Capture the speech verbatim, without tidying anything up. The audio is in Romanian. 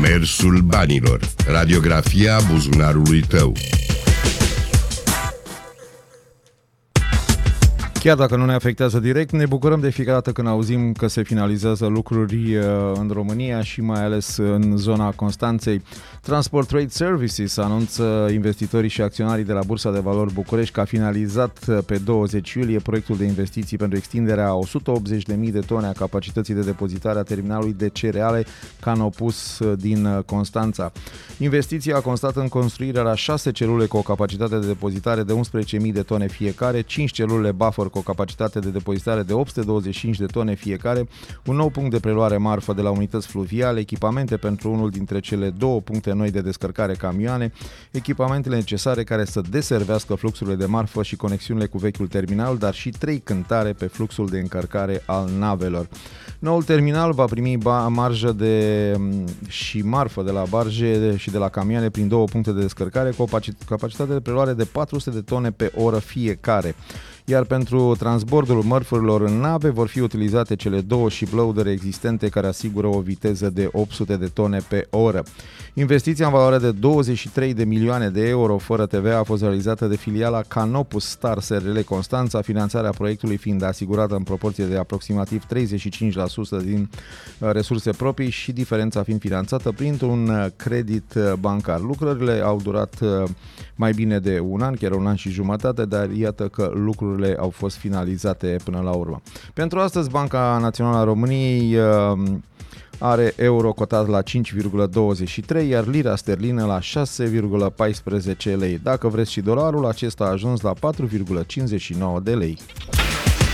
Mersul banilor. Radiografia buzunarului tău. Chiar dacă nu ne afectează direct, ne bucurăm de fiecare dată când auzim că se finalizează lucruri în România și mai ales în zona Constanței. Transport Trade Services anunță investitorii și acționarii de la Bursa de Valori București că a finalizat pe douăzeci iulie proiectul de investiții pentru extinderea a o sută optzeci de mii de tone a capacității de depozitare a terminalului de cereale Canopus din Constanța. Investiția a constat în construirea la șase celule cu o capacitate de depozitare de unsprezece mii de tone fiecare, cinci celule buffer cu o capacitate de depozitare de opt sute douăzeci și cinci de tone fiecare, un nou punct de preluare marfă de la unități fluviale, echipamente pentru unul dintre cele două puncte noi de descărcare camioane, echipamentele necesare care să deservească fluxurile de marfă și conexiunile cu vechiul terminal, dar și trei cântare pe fluxul de încărcare al navelor. Noul terminal va primi marjă de și marfă de la barge și de la camioane prin două puncte de descărcare cu o capacitate de preluare de patru sute de tone pe oră fiecare. Iar pentru transbordul mărfurilor în nave vor fi utilizate cele două shiploadere existente care asigură o viteză de opt sute de tone pe oră. Investiția în valoare de douăzeci și trei de milioane de euro fără T V A a fost realizată de filiala Canopus Star S R L Constanța, finanțarea proiectului fiind asigurată în proporție de aproximativ treizeci și cinci la sută din resurse proprii și diferența fiind finanțată printr-un credit bancar. Lucrările au durat mai bine de un an, chiar un an și jumătate, dar iată că lucrurile au fost finalizate până la urmă. Pentru astăzi, Banca Națională a României are euro cotat la cinci virgulă douăzeci și trei, iar lira sterlină la șase virgulă paisprezece lei. Dacă vreți și dolarul, acesta a ajuns la patru virgulă cincizeci și nouă de lei.